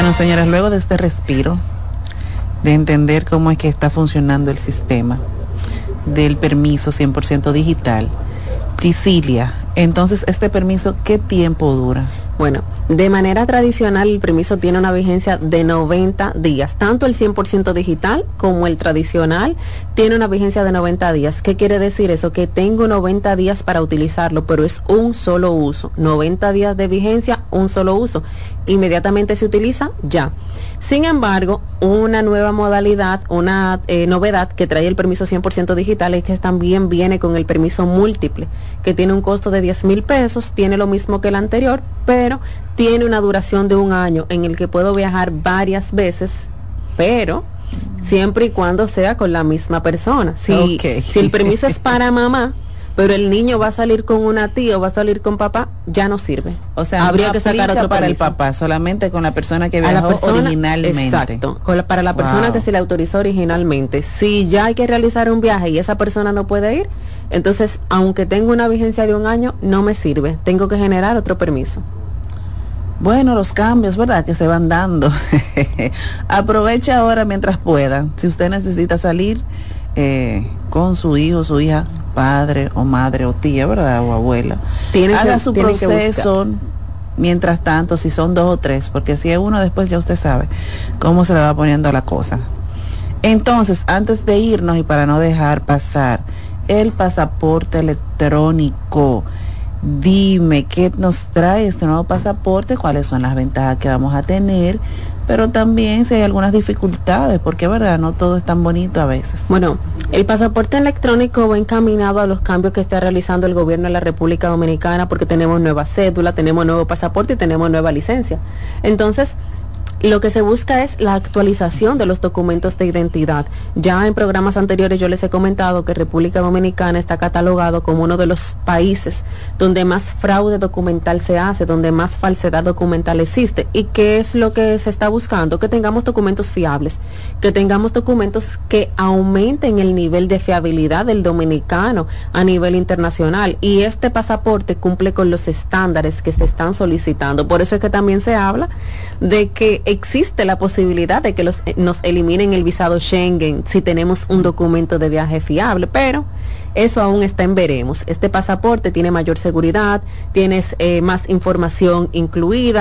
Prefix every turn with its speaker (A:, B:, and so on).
A: Bueno, señoras, luego de este respiro, de entender cómo es que está funcionando el sistema del permiso 100% digital, Priscilia, entonces, ¿este permiso qué tiempo dura?
B: Bueno, de manera tradicional el permiso tiene una vigencia de 90 días. Tanto el 100% digital como el tradicional tiene una vigencia de 90 días. ¿Qué quiere decir eso? Que tengo 90 días para utilizarlo, pero es un solo uso. 90 días de vigencia, un solo uso. Inmediatamente se utiliza, ya. Sin embargo, una nueva modalidad, una novedad que trae el permiso 100% digital es que también viene con el permiso múltiple, que tiene un costo de 10,000 pesos, tiene lo mismo que el anterior, pero tiene una duración de 1 año en el que puedo viajar varias veces, pero siempre y cuando sea con la misma persona. Si el permiso es para mamá, pero el niño va a salir con una tía o va a salir con papá, ya no sirve.
A: O sea, habría que sacar otro para el papá, solamente con la persona que viajó originalmente.
B: Exacto, para la persona que se le autorizó originalmente. Si ya hay que realizar un viaje y esa persona no puede ir, entonces, aunque tenga una vigencia de 1 año, no me sirve. Tengo que generar otro permiso.
A: Bueno, los cambios, ¿verdad?, que se van dando. Aproveche ahora mientras pueda. Si usted necesita salir con su hijo, su hija, padre o madre o tía, ¿verdad?, o abuela, haga su proceso mientras tanto, si son 2 o 3, porque si es uno, después ya usted sabe cómo se le va poniendo la cosa. Entonces, antes de irnos y para no dejar pasar el pasaporte electrónico, dime qué nos trae este nuevo pasaporte, cuáles son las ventajas que vamos a tener, pero también si hay algunas dificultades, porque verdad, no todo es tan bonito a veces.
B: Bueno, el pasaporte electrónico va encaminado a los cambios que está realizando el gobierno de la República Dominicana, porque tenemos nueva cédula, tenemos nuevo pasaporte y tenemos nueva licencia. Entonces, lo que se busca es la actualización de los documentos de identidad. Ya en programas anteriores yo les he comentado que República Dominicana está catalogado como uno de los países donde más fraude documental se hace, donde más falsedad documental existe. ¿Y qué es lo que se está buscando? Que tengamos documentos fiables, que tengamos documentos que aumenten el nivel de fiabilidad del dominicano a nivel internacional. Y este pasaporte cumple con los estándares que se están solicitando. Por eso es que también se habla de que existe la posibilidad de que nos eliminen el visado Schengen si tenemos un documento de viaje fiable, pero eso aún está en veremos. Este pasaporte tiene mayor seguridad, tienes más información incluida.